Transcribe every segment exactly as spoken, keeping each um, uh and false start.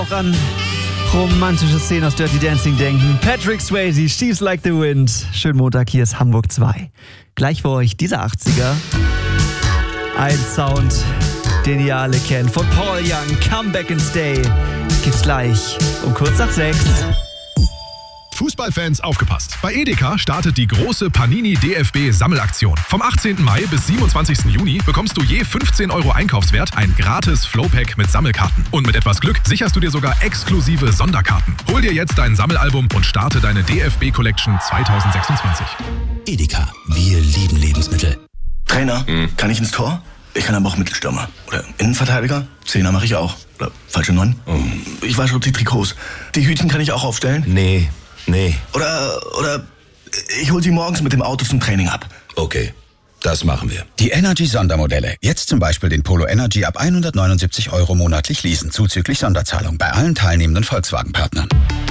Auch an romantische Szenen aus Dirty Dancing denken. Patrick Swayze, She's Like the Wind. Schönen Montag, hier ist Hamburg zwei. Gleich für euch dieser achtziger. Ein Sound, den ihr alle kennt. Von Paul Young, Come Back and Stay. Gibt's gleich um kurz nach sechs. Fußballfans, aufgepasst! Bei Edeka startet die große Panini D F B-Sammelaktion. Vom achtzehnten Mai bis siebenundzwanzigsten Juni bekommst du je fünfzehn Euro Einkaufswert ein gratis Flowpack mit Sammelkarten. Und mit etwas Glück sicherst du dir sogar exklusive Sonderkarten. Hol dir jetzt dein Sammelalbum und starte deine D F B-Collection zwanzig sechsundzwanzig. Edeka, wir lieben Lebensmittel. Trainer, hm. kann ich ins Tor? Ich kann aber auch Mittelstürmer. Oder Innenverteidiger? Zehner mache ich auch. Oder falsche Neun? Oh. Ich wasche die Trikots. Die Hütchen kann ich auch aufstellen? Nee. Nee. Oder, oder ich hol sie morgens mit dem Auto zum Training ab. Okay, das machen wir. Die Energy-Sondermodelle. Jetzt zum Beispiel den Polo Energy ab hundertneunundsiebzig Euro monatlich leasen, zuzüglich Sonderzahlung bei allen teilnehmenden Volkswagen-Partnern.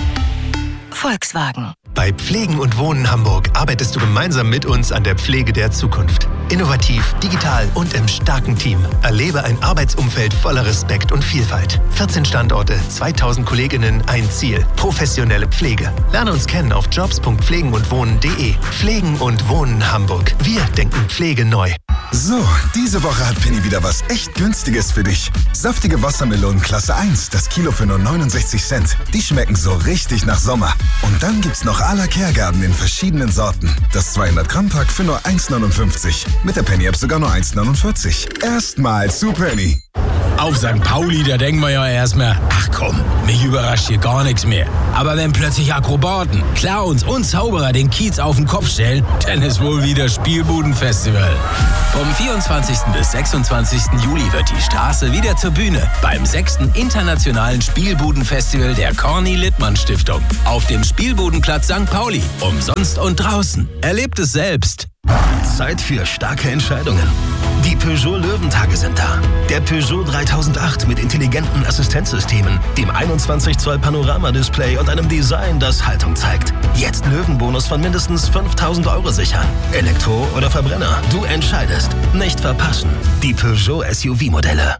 Volkswagen. Bei Pflegen und Wohnen Hamburg arbeitest du gemeinsam mit uns an der Pflege der Zukunft. Innovativ, digital und im starken Team. Erlebe ein Arbeitsumfeld voller Respekt und Vielfalt. vierzehn Standorte, zweitausend Kolleginnen, ein Ziel. Professionelle Pflege. Lerne uns kennen auf jobs punkt pflegen und wohnen punkt de. Pflegen und Wohnen Hamburg. Wir denken Pflege neu. So, diese Woche hat Penny wieder was echt Günstiges für dich. Saftige Wassermelonen Klasse eins, das Kilo für nur neunundsechzig Cent. Die schmecken so richtig nach Sommer. Und dann gibt's noch à la Kehrgarten in verschiedenen Sorten. Das zweihundert Gramm Pack für nur eins neunundfünfzig. Mit der Penny-App sogar nur eins neunundvierzig. Erstmal zu Penny. Auf Sankt Pauli, da denken wir ja erstmal, ach komm, mich überrascht hier gar nichts mehr. Aber wenn plötzlich Akrobaten, Clowns und Zauberer den Kiez auf den Kopf stellen, dann ist wohl wieder Spielbudenfestival. Vom vierundzwanzigsten bis sechsundzwanzigsten Juli wird die Straße wieder zur Bühne beim sechsten internationalen Spielbudenfestival der Corny-Littmann-Stiftung. Auf dem Spielbudenplatz Sankt Pauli. Umsonst und draußen. Erlebt es selbst. Zeit für starke Entscheidungen. Die Peugeot Löwentage sind da. Der Peugeot dreitausendacht mit intelligenten Assistenzsystemen, dem einundzwanzig Zoll Panoramadisplay und einem Design, das Haltung zeigt. Jetzt Löwenbonus von mindestens fünftausend Euro sichern. Elektro oder Verbrenner, du entscheidest. Nicht verpassen. Die Peugeot S U V-Modelle.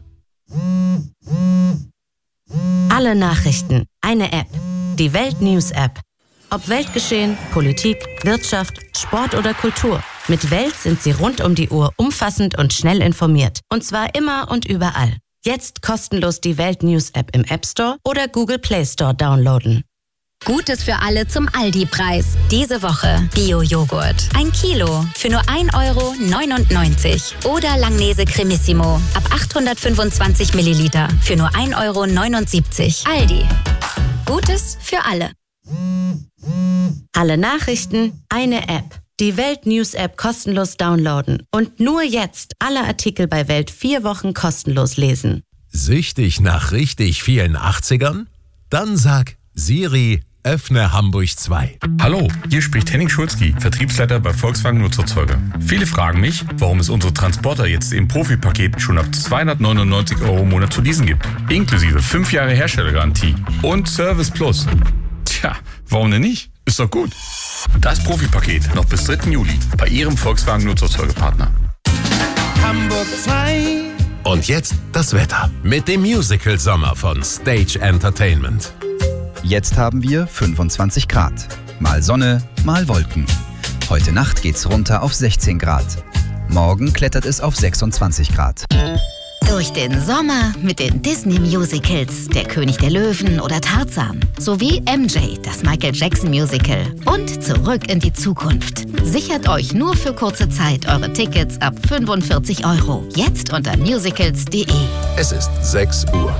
Alle Nachrichten, eine App. Die Welt News App. Ob Weltgeschehen, Politik, Wirtschaft, Sport oder Kultur. Mit Welt sind Sie rund um die Uhr umfassend und schnell informiert. Und zwar immer und überall. Jetzt kostenlos die Welt News App im App Store oder Google Play Store downloaden. Gutes für alle zum Aldi-Preis. Diese Woche Bio-Joghurt. Ein Kilo für nur ein Euro neunundneunzig. Oder Langnese Cremissimo ab achthundertfünfundzwanzig Milliliter für nur ein Euro neunundsiebzig. Aldi. Gutes für alle. Alle Nachrichten, eine App. Die Welt News App kostenlos downloaden. Und nur jetzt alle Artikel bei Welt vier Wochen kostenlos lesen. Süchtig nach richtig vielen achtzigern? Dann sag Siri, öffne Hamburg zwei. Hallo, hier spricht Henning Schulzki, Vertriebsleiter bei Volkswagen Nutzerzeuger. Viele fragen mich, warum es unsere Transporter jetzt im Profipaket schon ab zweihundertneunundneunzig Euro im Monat zu leasen gibt. Inklusive fünf Jahre Herstellergarantie und Service Plus. Tja, warum denn nicht? Ist doch gut. Das Profipaket noch bis dritten Juli bei Ihrem Volkswagen Nutzerzeugerpartner. Hamburg zwei. Und jetzt das Wetter mit dem Musical-Sommer von Stage Entertainment. Jetzt haben wir fünfundzwanzig Grad. Mal Sonne, mal Wolken. Heute Nacht geht's runter auf sechzehn Grad. Morgen klettert es auf sechsundzwanzig Grad. Durch den Sommer mit den Disney-Musicals, Der König der Löwen oder Tarzan, sowie M J, das Michael Jackson-Musical und Zurück in die Zukunft. Sichert euch nur für kurze Zeit eure Tickets ab fünfundvierzig Euro. Jetzt unter musicals punkt de. Es ist sechs Uhr.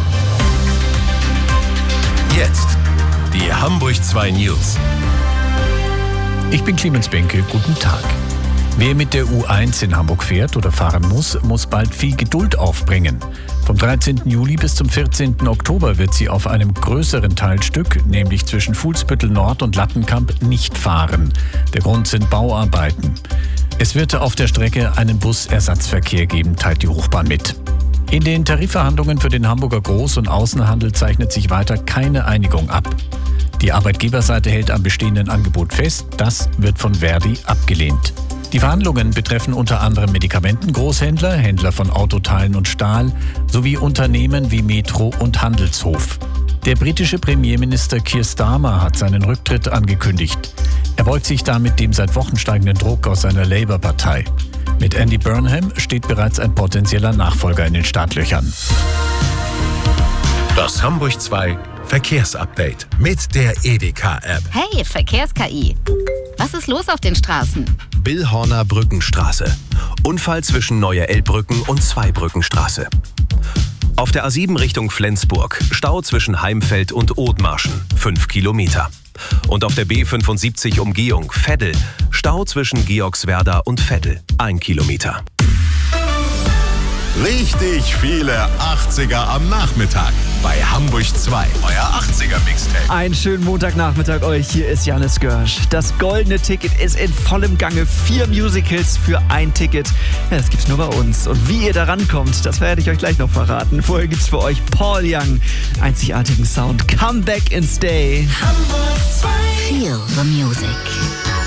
Jetzt die Hamburg zwei News. Ich bin Clemens Benke, guten Tag. Wer mit der U eins in Hamburg fährt oder fahren muss, muss bald viel Geduld aufbringen. Vom dreizehnten Juli bis zum vierzehnten Oktober wird sie auf einem größeren Teilstück, nämlich zwischen Fuhlsbüttel Nord und Lattenkamp, nicht fahren. Der Grund sind Bauarbeiten. Es wird auf der Strecke einen Busersatzverkehr geben, teilt die Hochbahn mit. In den Tarifverhandlungen für den Hamburger Groß- und Außenhandel zeichnet sich weiter keine Einigung ab. Die Arbeitgeberseite hält am bestehenden Angebot fest, das wird von Verdi abgelehnt. Die Verhandlungen betreffen unter anderem Medikamentengroßhändler, Händler von Autoteilen und Stahl sowie Unternehmen wie Metro und Handelshof. Der britische Premierminister Keir Starmer hat seinen Rücktritt angekündigt. Er beugt sich damit dem seit Wochen steigenden Druck aus seiner Labour-Partei. Mit Andy Burnham steht bereits ein potenzieller Nachfolger in den Startlöchern. Das Hamburg zwei Verkehrsupdate mit der Edeka-App. Hey, Verkehrs-K I. Was ist los auf den Straßen? Billhorner Brückenstraße. Unfall zwischen Neue Elbbrücken und Zweibrückenstraße. Auf der A sieben Richtung Flensburg. Stau zwischen Heimfeld und Othmarschen. fünf Kilometer. Und auf der B fünfundsiebzig Umgehung Veddel. Stau zwischen Georgswerda und Veddel. ein Kilometer. Richtig viele achtziger am Nachmittag bei Hamburg zwei. Euer achtziger-Mixtape. Einen schönen Montagnachmittag euch. Hier ist Janis Görsch. Das goldene Ticket ist in vollem Gange. Vier Musicals für ein Ticket. Ja, das gibt's nur bei uns. Und wie ihr da rankommt, das werde ich euch gleich noch verraten. Vorher gibt's für euch Paul Young. Einzigartigen Sound. Come back and stay. Hamburg zwei. Feel the music.